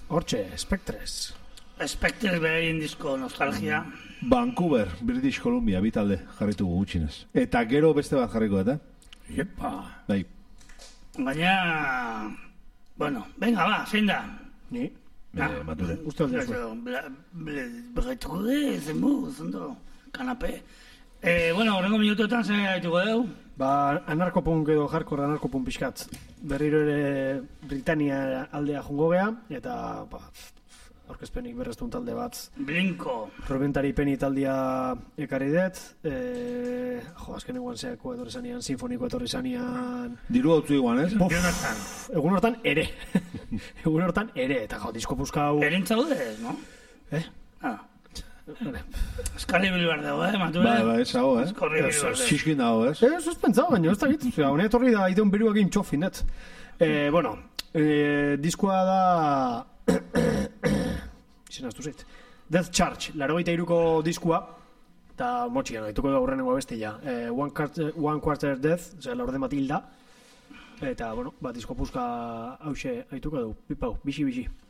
Hortxe, Spectres. Spectres beraien disko nostalgia. Vancouver, British Columbia, bitalde jarritugu gutxinez. Eta gero beste bat jarriko, eta? Iepa. Bai. Baina... Bueno, venga, ba, zein da? Ni? Mature. Uste aldezu. Berretuko zenbu, zondo, kanape. Bueno, horrengo minutuetan zer gaituko dugu? Ba, anarkopunk edo hardcore anarkopunk pixkat. Berriro ere Britania aldea jungo gea, eta aurkezpenik berreztun talde bat. Blinko. Robentari Penny taldea ekarri dut. Azken eguan zeako etorri zanean, sinfoniko etorri zanean. Diru hau iguan, ez? Jonathan. Egun hortan ere. Egun hortan ere. Eta disko puzka hau... Erentzaude, no? Eskarri bilibar dago, Mature? Ba, ez hau, Eskarri bilibar dago. Xixkin dago, ez? Ez pentsau, baina ez da gitu. Hone etorri da ideon beruak egin txofin, net. Bueno, diskoa da... Izenaztu zait. Death Charge, 83ko diskoa, eta motxian, haituko da aurrenengo bestia. One Quarter Death, laurde bat hilda. Eta, bueno, disko puzka hause haituko du. Pipau, bixi.